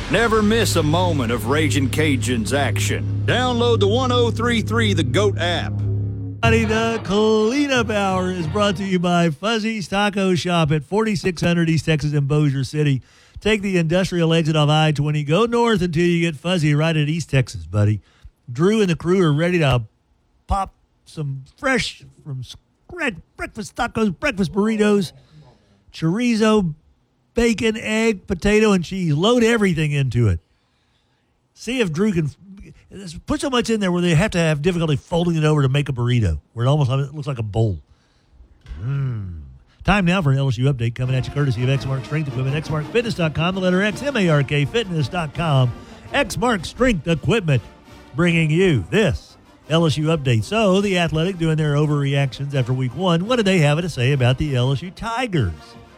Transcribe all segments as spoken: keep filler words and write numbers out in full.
Never miss a moment of Ragin' Cajuns action. Download the one oh three three The GOAT app. The cleanup hour is brought to you by Fuzzy's Taco Shop at forty-six hundred East Texas in Bossier City. Take the industrial exit off I twenty. Go north until you get Fuzzy right at East Texas, buddy. Drew and the crew are ready to pop some fresh from scratch breakfast tacos, breakfast burritos, chorizo, bacon, egg, potato, and cheese. Load everything into it. See if Drew can put so much in there where they have to have difficulty folding it over to make a burrito, where it almost it looks like a bowl. Mm. Time now for an L S U update coming at you courtesy of Exmark Strength Equipment, X Mark Fitness dot com, the letter X, M A R K, Fitness dot com, Exmark Strength Equipment, bringing you this L S U update. So, the Athletic doing their overreactions after week one. What do they have to say about the L S U Tigers?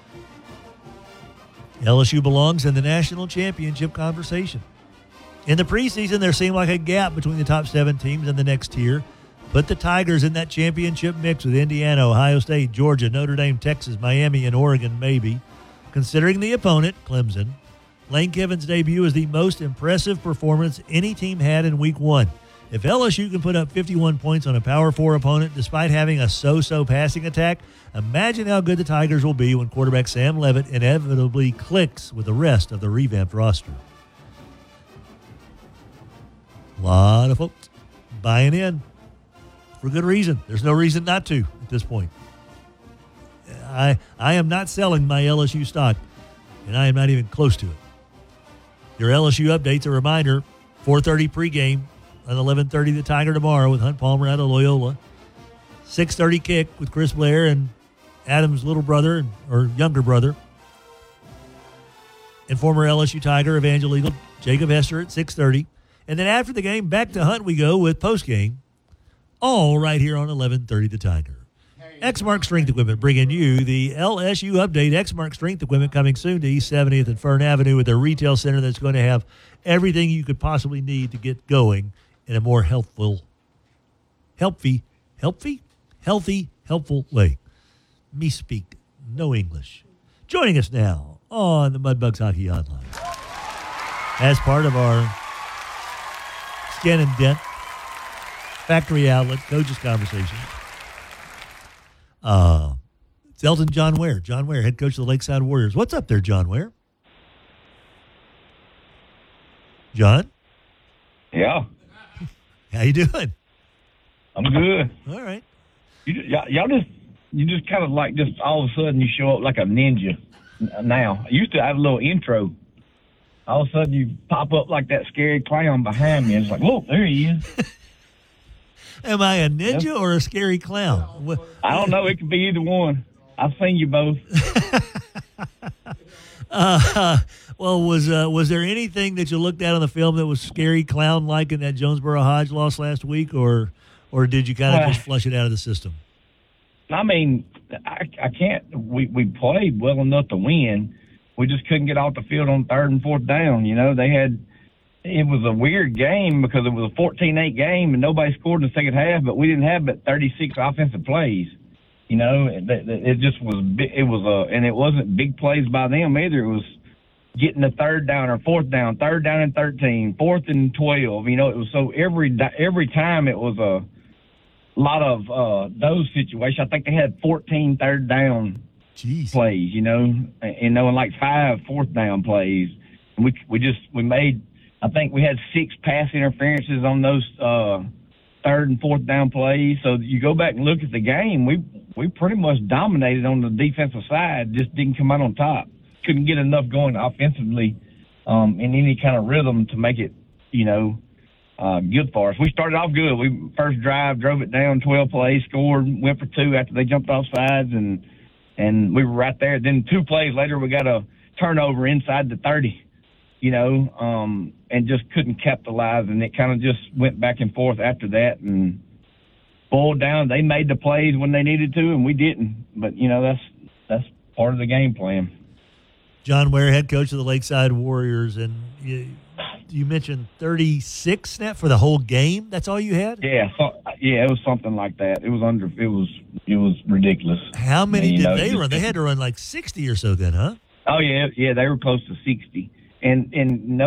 L S U belongs in the national championship conversation. In the preseason, there seemed like a gap between the top seven teams and the next tier. Put the Tigers in that championship mix with Indiana, Ohio State, Georgia, Notre Dame, Texas, Miami, and Oregon, maybe. Considering the opponent, Clemson, Lane Kiffin's debut is the most impressive performance any team had in week one. If L S U can put up fifty-one points on a Power Four opponent despite having a so-so passing attack, imagine how good the Tigers will be when quarterback Sam Levitt inevitably clicks with the rest of the revamped roster. A lot of folks buying in for good reason. There's no reason not to at this point. I I am not selling my L S U stock, and I am not even close to it. Your L S U update's a reminder, four thirty pregame on eleven thirty The Tiger tomorrow with Hunt Palmer out of Loyola. six thirty kick with Chris Blair and Adam's little brother or younger brother. And former L S U Tiger, Evangel Eagle, Jacob Hester at six thirty. And then after the game, back to Hunt we go with postgame, all right here on eleven thirty The Tiger. Exmark Strength Equipment bringing you the L S U update. Exmark Strength Equipment coming soon to East seventieth and Fern Avenue with a retail center that's going to have everything you could possibly need to get going in a more healthful, healthy, healthy, healthy, helpful way. Me speak no English. Joining us now on the Mudbugs Hockey Hotline as part of our Skin and Dent Factory Outlet Coaches Conversation. Uh, it's Elton John Ware. John Ware, head coach of the Lakeside Warriors. What's up there, John Ware? John? Yeah. How you doing? I'm good. All right. You, y'all, y'all just, you just kind of like just all of a sudden you show up like a ninja now. I used to have a little intro. All of a sudden you pop up like that scary clown behind me. And it's like, whoa, there he is. Am I a ninja yep. or a scary clown? I don't know. It could be either one. I've seen you both. uh, well, was uh, was there anything that you looked at on the film that was scary clown-like in that Jonesboro Hodge loss last week, or or did you kind of uh, just flush it out of the system? I mean, I, I can't. We, we played well enough to win. We just couldn't get off the field on third and fourth down. You know, they had – it was a weird game because it was a fourteen eight game and nobody scored in the second half, but we didn't have but thirty-six offensive plays. You know, it, it just was – it was a – and it wasn't big plays by them either. It was getting the third down or fourth down, third down and thirteen, fourth and twelve. You know, it was so every every time it was a lot of uh, those situations. I think they had fourteen third down Jeez. plays, you know, and, you know, and like five fourth down plays. And we we just – we made – I think we had six pass interferences on those uh, third and fourth down plays. So you go back and look at the game, we we pretty much dominated on the defensive side, just didn't come out on top. Couldn't get enough going offensively um, in any kind of rhythm to make it, you know, uh, good for us. We started off good. We first drive, drove it down, twelve plays, scored, went for two after they jumped off sides, and and we were right there. Then two plays later, we got a turnover inside the thirty. You know, um, and just couldn't capitalize, and it kind of just went back and forth after that and boiled down. They made the plays when they needed to, and we didn't. But, you know, that's that's part of the game plan. John Ware, head coach of the Lakeside Warriors, and you, you mentioned thirty-six snap for the whole game? That's all you had? Yeah, so, yeah, it was something like that. It was under. It was it was ridiculous. How many and, did know, they just, run? They had to run like sixty or so then, huh? Oh, yeah, yeah, they were close to sixty. And and no